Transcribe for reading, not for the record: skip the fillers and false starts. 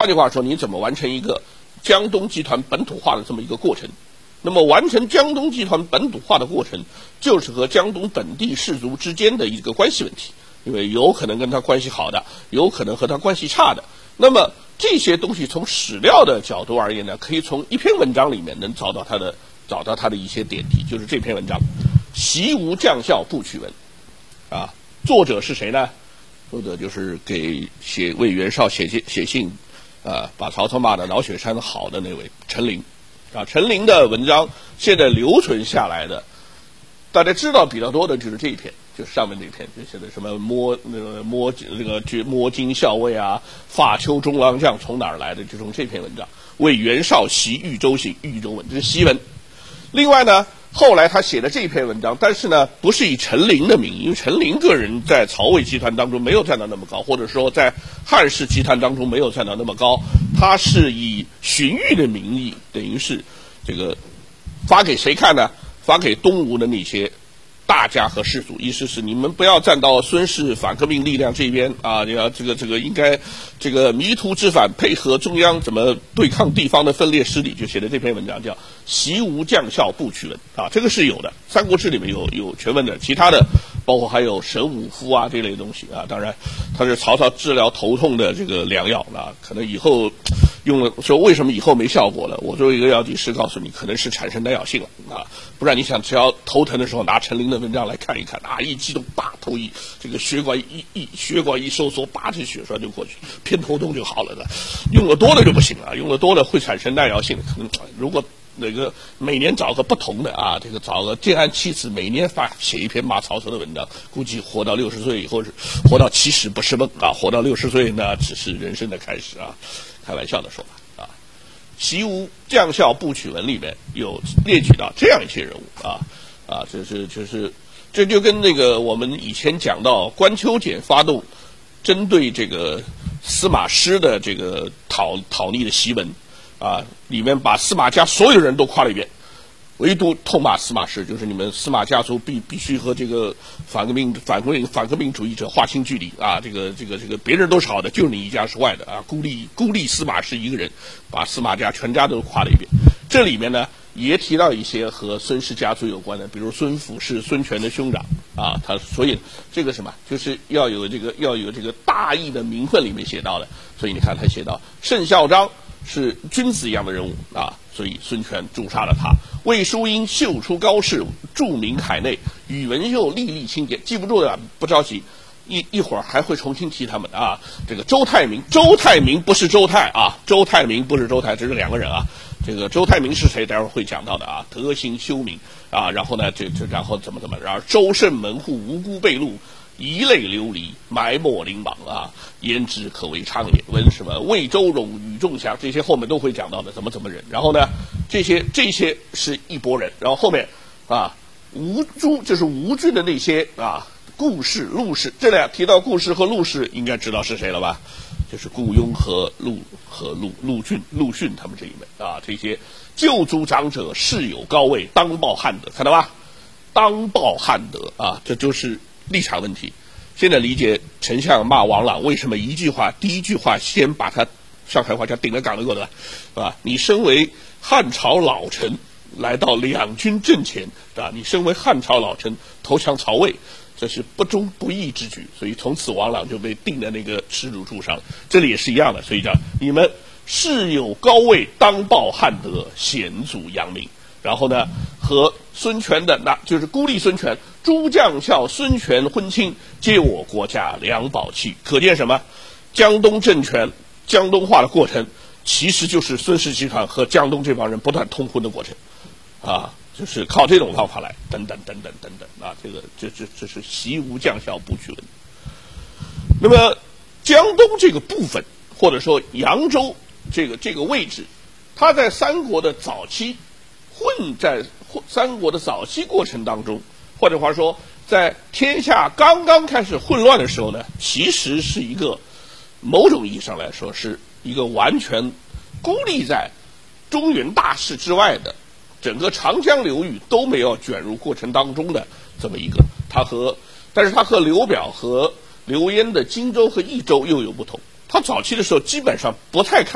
换句话说，你怎么完成一个江东集团本土化的这么一个过程？那么完成江东集团本土化的过程，就是和江东本地士族之间的一个关系问题，因为有可能跟他关系好的，有可能和他关系差的。那么这些东西从史料的角度而言呢，可以从一篇文章里面能找到它的一些点题，就是这篇文章《习吴将校部曲文》啊，作者是谁呢？作者就是为袁绍写信把曹操骂的老雪山好的那位陈琳啊。陈琳的文章现在留存下来的，大家知道比较多的就是这一篇，就是上面这篇，就写的什么摸金校尉啊，发丘中郎将从哪儿来的，就从这篇文章为袁绍习豫州信，豫州文，这是檄文。另外呢，后来他写的这篇文章，但是呢，不是以陈琳的名义，因为陈琳个人在曹魏集团当中没有站到那么高，或者说在汉室集团当中没有站到那么高，他是以荀彧的名义，等于是这个发给谁看呢？发给东吴的那些大家和士族，意思是你们不要站到孙氏反革命力量这边啊！你要这个应该这个迷途知返，配合中央怎么对抗地方的分裂势力，就写的这篇文章叫《习吴将校部曲文》啊，这个是有的，《三国志》里面有全文的，其他的包括还有神武夫啊这类东西啊，当然它是曹操治疗头痛的这个良药啊，可能以后用了说为什么以后没效果了？我作为一个药剂师告诉你，可能是产生耐药性了啊，不然你想只要头疼的时候拿陈琳的文章来看一看啊，一激动叭头一这个血管一收缩，叭这血栓就过去，偏头痛就好了的。用的多了就不行了，用的多了会产生耐药性的，可能如果那个每年找个不同的啊，这个找个建安七子每年写一篇骂曹操的文章，估计活到60岁以后是活到70不是梦啊，活到60岁呢只是人生的开始啊，开玩笑的说法啊。习吴将校部曲文里面有列举到这样一些人物啊，这就跟那个我们以前讲到关秋俭发动针对这个司马师的这个讨逆的檄文啊，里面把司马家所有人都夸了一遍，唯独痛骂司马师，就是你们司马家族必须和这个反革命主义者划清距离啊！这个别人都是好的，就是你一家是坏的啊！孤立司马师一个人，把司马家全家都夸了一遍。这里面呢也提到一些和孙氏家族有关的，比如孙府是孙权的兄长啊，所以这个什么就是要有这个大义的名分里面写到的，所以你看他写到盛孝章是君子一样的人物啊，所以孙权诛杀了他。魏叔英秀出高士，著名海内；宇文秀历历清洁，记不住的不着急，一会儿还会重新提他们啊。这个周太明不是周泰啊，周太明不是周泰，这是两个人啊。这个周太明是谁？待会儿会讲到的啊。德行修明啊，然后呢，然后怎么，然后周慎门户无辜被戮，一泪流离，埋没灵榜啊，焉知可为昌也？问什么魏周荣、与仲祥，这些后面都会讲到的，怎么人。然后呢，这些是一拨人，然后后面啊，吴诸就是吴郡的那些啊，顾氏、陆氏，这俩提到顾氏和陆氏，应该知道是谁了吧？就是顾雍和陆逊他们这一门啊，这些旧族长者世有高位，当报汉德，看到吧？当报汉德啊，这就是立场问题。现在理解丞相骂王朗为什么第一句话先把他上海话叫顶了岗了过的，是吧？你身为汉朝老臣来到两军阵前啊，你身为汉朝老臣投降曹魏，这是不忠不义之举，所以从此王朗就被钉在那个耻辱柱上。这里也是一样的，所以叫你们世有高位，当报汉德，显祖扬名。然后呢，和孙权的那就是孤立孙权，诸将校孙权婚亲，皆我国家良宝器。可见什么？江东政权江东化的过程，其实就是孙氏集团和江东这帮人不断通婚的过程啊，就是靠这种方法来，等等啊，这是习吴将校部曲文。那么江东这个部分，或者说扬州这个位置，它在三国的早期三国的早期过程当中，或者话说，在天下刚刚开始混乱的时候呢，其实是一个某种意义上来说是一个完全孤立在中原大势之外的，整个长江流域都没有卷入过程当中的这么一个，但是它和刘表和刘焉的荆州和益州又有不同。他早期的时候基本上不太看